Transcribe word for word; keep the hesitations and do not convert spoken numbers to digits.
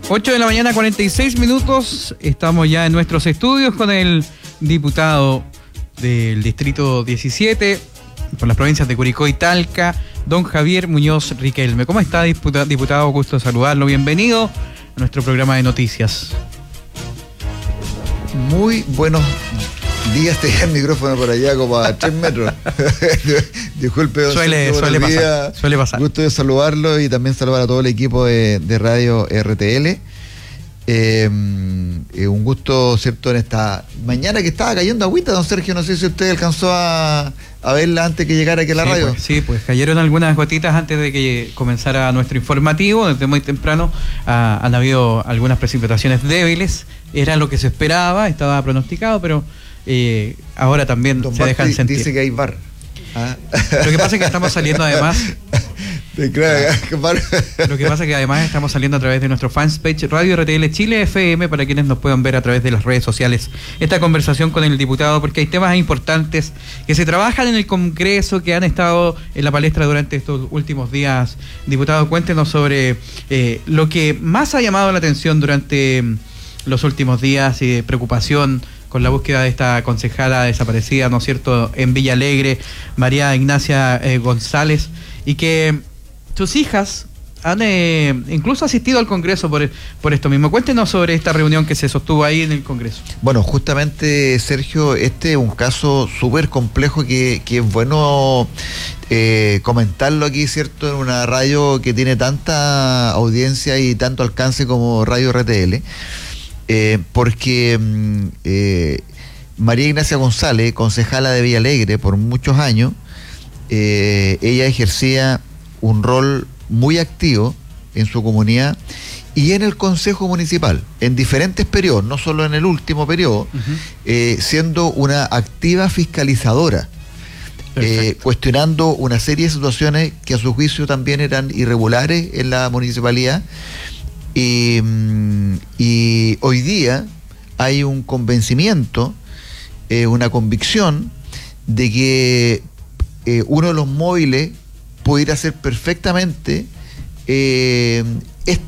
ocho de la mañana, cuarenta y seis minutos. Estamos ya en nuestros estudios con el diputado del Distrito diecisiete, por las provincias de Curicó y Talca, don Javier Muñoz Riquelme. ¿Cómo está, diputado? Gusto saludarlo. Bienvenido a nuestro programa de noticias. Muy buenos días. Tenía el micrófono por allá como a tres metros. Disculpe, don suele, Sergio, suele, buenos pasar, días. suele pasar. Gusto de saludarlo y también saludar a todo el equipo de, de Radio R T L. Eh, eh, un gusto, ¿cierto?, en esta mañana que estaba cayendo agüita, don Sergio. No sé si usted alcanzó a, a verla antes que llegara aquí a la sí, radio. Pues, sí, pues cayeron algunas gotitas antes de que comenzara nuestro informativo. Desde muy temprano ah, han habido algunas precipitaciones débiles. Era lo que se esperaba, estaba pronosticado, pero eh, ahora también Don se dejan Basti sentir. dice que hay bar. ¿Ah? Lo que pasa es que estamos saliendo además... Claro, Lo que pasa es que además estamos saliendo a través de nuestro fanpage Radio R T L Chile F M, para quienes nos puedan ver a través de las redes sociales esta conversación con el diputado, porque hay temas importantes que se trabajan en el Congreso, que han estado en la palestra durante estos últimos días. Diputado, cuéntenos sobre eh, lo que más ha llamado la atención durante los últimos días y eh, preocupación con la búsqueda de esta concejala desaparecida, ¿no es cierto?, en Villa Alegre, María Ignacia eh, González, y que sus hijas han eh, incluso asistido al Congreso por, por esto mismo. Cuéntenos sobre esta reunión que se sostuvo ahí en el Congreso. Bueno, justamente, Sergio, este es un caso súper complejo que, que es bueno eh, comentarlo aquí, ¿cierto?, en una radio que tiene tanta audiencia y tanto alcance como Radio R T L, eh, porque eh, María Ignacia González, concejala de Villa Alegre por muchos años, eh, ella ejercía un rol muy activo en su comunidad y en el Consejo Municipal, en diferentes periodos, no solo en el último periodo, uh-huh. eh, siendo una activa fiscalizadora, eh, cuestionando una serie de situaciones que a su juicio también eran irregulares en la municipalidad. Y, y hoy día hay un convencimiento, eh, una convicción de que eh, uno de los móviles pudiera ser perfectamente eh,